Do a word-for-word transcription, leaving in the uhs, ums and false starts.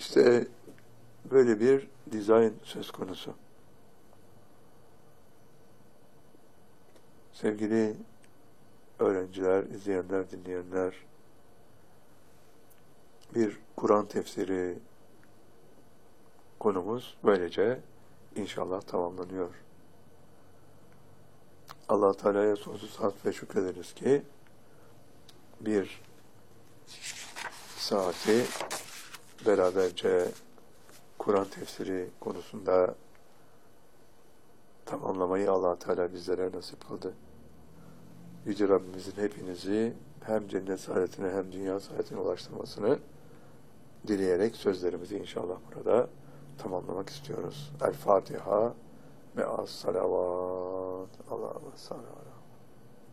İşte böyle bir dizayn söz konusu. Sevgili öğrenciler, izleyenler, dinleyenler, bir Kur'an tefsiri konumuz böylece inşallah tamamlanıyor. Allah Teala'ya sonsuz hamd ve şükrederiz ki bir saati beraberce Kur'an tefsiri konusunda tamamlamayı Allah Teala bizlere nasip kıldı. Yüce Rabbimizin hepinizi hem cennet saadetine hem dünya saadetine ulaştırmasını dileyerek sözlerimizi inşallah burada tamamlamak istiyoruz. El Fatiha ve as-salavat. Allah'a sallallahu